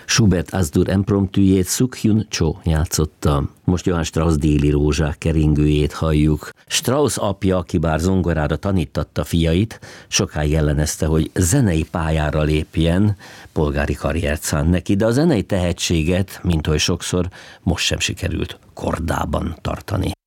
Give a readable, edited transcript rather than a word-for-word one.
Schubert Az-dur impromptujét Suk-Hyun Cho játszotta. Most Johann Strauss Déli rózsák keringőjét halljuk. Strauss apja, aki bár zongorára tanítatta fiait, sokáig ellenezte, hogy zenei pályára lépjen, polgári karriert szánt neki, de a zenei tehetséget, mint oly sokszor, most sem sikerült kordában tartani.